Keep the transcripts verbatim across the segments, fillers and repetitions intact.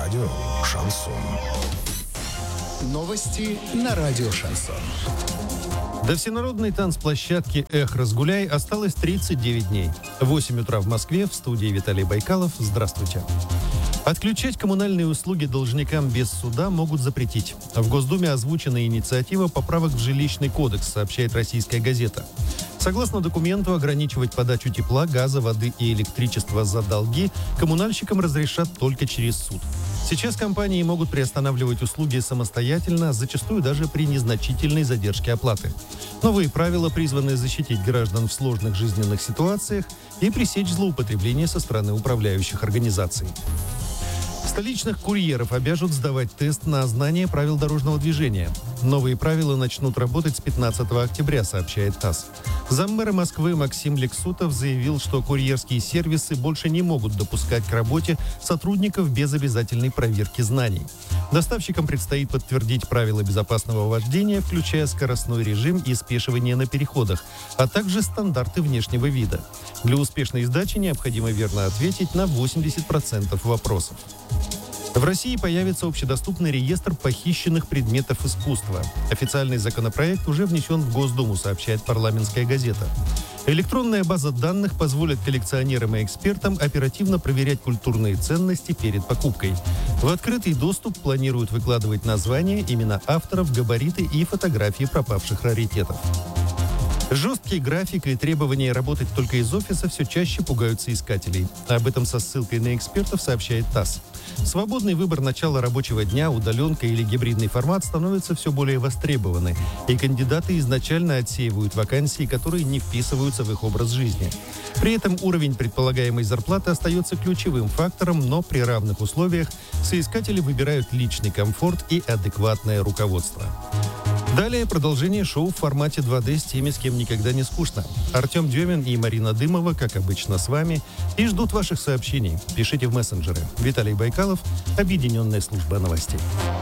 радио «Шансон». Новости на радио «Шансон». До всенародной танцплощадки «Эх, разгуляй» осталось тридцать девять дней. В восемь утра в Москве, в студии Виталий Байкалов. Здравствуйте. Отключать коммунальные услуги должникам без суда могут запретить. В Госдуме озвучена инициатива поправок в жилищный кодекс, сообщает «Российская газета». Согласно документу, ограничивать подачу тепла, газа, воды и электричества за долги коммунальщикам разрешат только через суд. Сейчас компании могут приостанавливать услуги самостоятельно, зачастую даже при незначительной задержке оплаты. Новые правила призваны защитить граждан в сложных жизненных ситуациях и пресечь злоупотребление со стороны управляющих организаций. Столичных курьеров обяжут сдавать тест на знание правил дорожного движения. Новые правила начнут работать с пятнадцатого октября, сообщает ТАСС. Заммэра Москвы Максим Лексутов заявил, что курьерские сервисы больше не могут допускать к работе сотрудников без обязательной проверки знаний. Доставщикам предстоит подтвердить правила безопасного вождения, включая скоростной режим и спешивание на переходах, а также стандарты внешнего вида. Для успешной сдачи необходимо верно ответить на восемьдесят процентов вопросов. В России появится общедоступный реестр похищенных предметов искусства. Официальный законопроект уже внесен в Госдуму, сообщает «Парламентская газета». Электронная база данных позволит коллекционерам и экспертам оперативно проверять культурные ценности перед покупкой. В открытый доступ планируют выкладывать названия, имена авторов, габариты и фотографии пропавших раритетов. Жесткий график и требования работать только из офиса все чаще пугают соискателей. Об этом со ссылкой на экспертов сообщает ТАСС. Свободный выбор начала рабочего дня, удаленка или гибридный формат становятся все более востребованы, и кандидаты изначально отсеивают вакансии, которые не вписываются в их образ жизни. При этом уровень предполагаемой зарплаты остается ключевым фактором, но при равных условиях соискатели выбирают личный комфорт и адекватное руководство. Далее продолжение шоу в формате два дэ с теми, с кем никогда не скучно. Артем Демин и Марина Дымова, как обычно, с вами и ждут ваших сообщений. Пишите в мессенджеры. Виталий Байкалов, Объединенная служба новостей.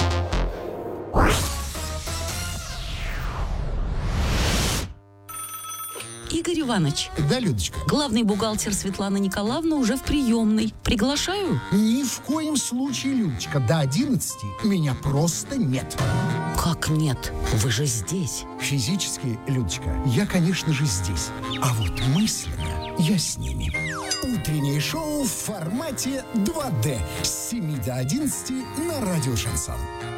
Игорь Иванович. Да, Людочка. Главный бухгалтер Светлана Николаевна уже в приемной. Приглашаю? Ни в коем случае, Людочка. До одиннадцати меня просто нет. Как нет? Вы же здесь. Физически, Людочка, я, конечно же, здесь. А вот мысленно я с ними. Утреннее шоу в формате два дэ с семи до одиннадцати на радио «Шансон».